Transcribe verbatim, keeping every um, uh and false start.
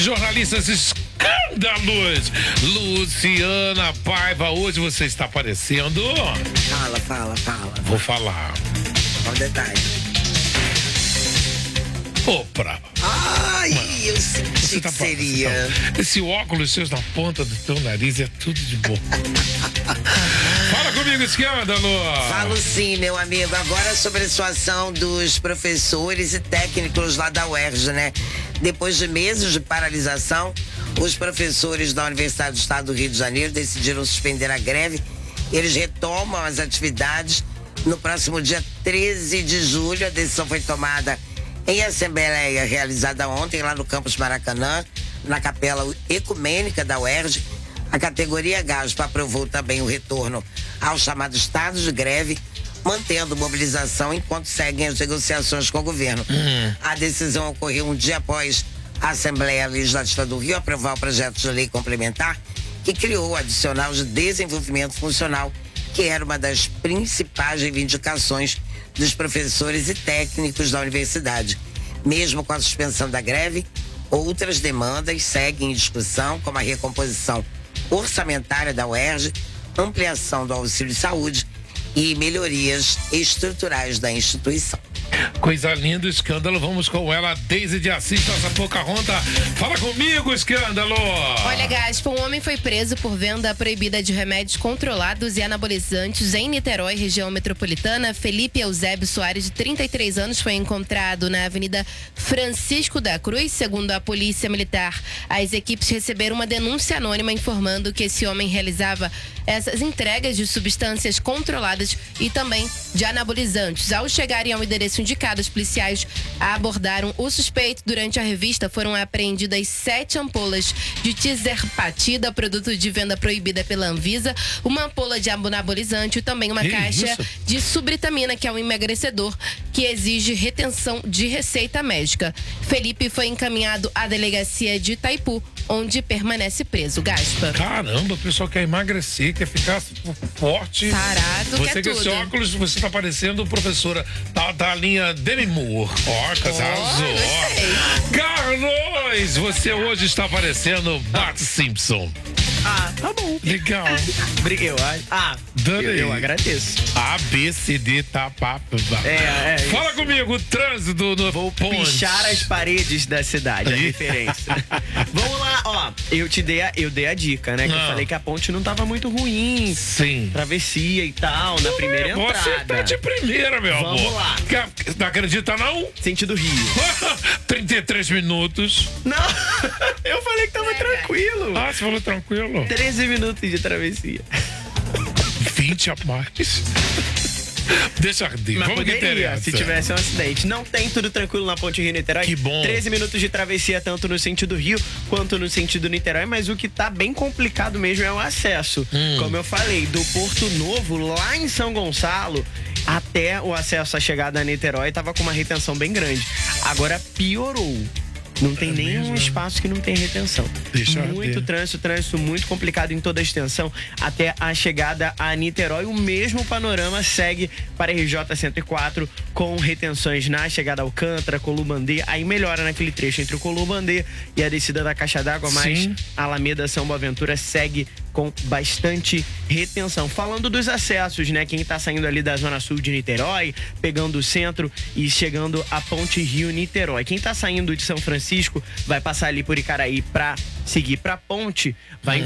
Jornalistas escândalos. Luciana Paiva, hoje você está aparecendo. Fala, fala, fala. Vou falar. Qual o detalhe? Opa. Ai, eu senti que tá, seria. Tá, esse óculos seus na ponta do teu nariz é tudo de bom. Fala comigo, escândalo. Falo sim, meu amigo. Agora sobre a situação dos professores e técnicos lá da U E R J, né? Depois de meses de paralisação, os professores da Universidade do Estado do Rio de Janeiro decidiram suspender a greve. Eles retomam as atividades no próximo dia treze de julho. A decisão foi tomada em assembleia realizada ontem lá no campus Maracanã, na capela ecumênica da U E R J. A categoria GASPA aprovou também o retorno ao chamado estado de greve, mantendo mobilização enquanto seguem as negociações com o governo. Uhum. A decisão ocorreu um dia após a Assembleia Legislativa do Rio aprovar o projeto de lei complementar que criou o adicional de desenvolvimento funcional, que era uma das principais reivindicações dos professores e técnicos da universidade. Mesmo com a suspensão da greve, outras demandas seguem em discussão, como a recomposição orçamentária da U E R J, ampliação do auxílio de saúde e melhorias estruturais da instituição. Coisa linda, escândalo. Vamos com ela, Deise de Assis, nossa Pocahontas. Fala comigo, escândalo. Olha, Gaspa, um homem foi preso por venda proibida de remédios controlados e anabolizantes em Niterói, região metropolitana. Felipe Eusébio Soares, de trinta e três anos, foi encontrado na Avenida Francisco da Cruz. Segundo a Polícia Militar, as equipes receberam uma denúncia anônima informando que esse homem realizava essas entregas de substâncias controladas e também de anabolizantes. Ao chegarem ao endereço indicado, os policiais abordaram o suspeito. Durante a revista foram apreendidas sete ampolas de tizerpatida, produto de venda proibida pela Anvisa, uma ampola de anabolizante e também uma que caixa isso? de subritamina, que é um emagrecedor que exige retenção de receita médica. Felipe foi encaminhado à delegacia de Itaipu, onde permanece preso. Gaspa. Caramba, o pessoal quer emagrecer, quer ficar forte. Tarado, você quer com esse tudo. óculos, você tá parecendo professora da, da linha Demi Moore. Ó, casazou. Oh, Carlos, você hoje está parecendo Bart Simpson. Ah, tá bom. Legal. Eu, ah, Dani. eu, eu agradeço. A, B, C, D, tá, pá, pá. É, é. Fala isso. comigo, o trânsito no Vou ponte. pichar as paredes da cidade, a Ih. referência. Vamos lá, ó. Eu te dei a, eu dei a dica, né? Que Não. eu falei que a ponte não tava muito ruim. Sim. Travessia e tal, na primeira Você entrada. tá de primeira, meu Vamos amor. lá. Quer- Não acredita, não? Sentido Rio. trinta e três minutos. Não, eu falei que tava tranquilo. Ah, você falou tranquilo. treze minutos de travessia. vinte a mais. Deixa arder. Mas Vamos que poderia, interessa. se tivesse um acidente. Não tem tudo tranquilo na Ponte Rio-Niterói. Que bom. treze minutos de travessia, tanto no sentido Rio quanto no sentido Niterói, mas o que tá bem complicado mesmo é o acesso. Hum. Como eu falei, do Porto Novo, lá em São Gonçalo, até o acesso à chegada a Niterói, tava com uma retenção bem grande. Agora piorou. Não tem É nenhum mesmo? espaço que não tem retenção. Deixa muito arder. trânsito, trânsito muito complicado em toda a extensão até a chegada a Niterói. O mesmo panorama segue para R J cento e quatro, com retenções na chegada ao Alcântara, Colubandê. Aí melhora naquele trecho entre o Colubandê e a descida da Caixa d'Água, mas Sim. a Alameda São Boaventura segue com bastante retenção. Falando dos acessos, né? Quem tá saindo ali da Zona Sul de Niterói, pegando o centro e chegando à Ponte Rio-Niterói. Quem tá saindo de São Francisco vai passar ali por Icaraí pra seguir pra Ponte, vai